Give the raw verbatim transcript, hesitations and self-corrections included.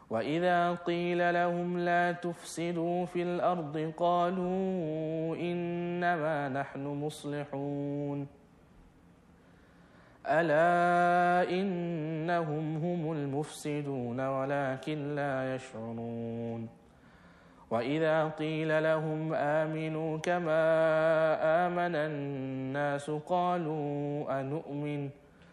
وإذا قيل لهم لا تفسدوا في الأرض قالوا إنما نحن مصلحون ألا إنهم هم المفسدون ولكن لا يشعرون وإذا قيل لهم آمنوا كما آمن الناس قالوا أنؤمن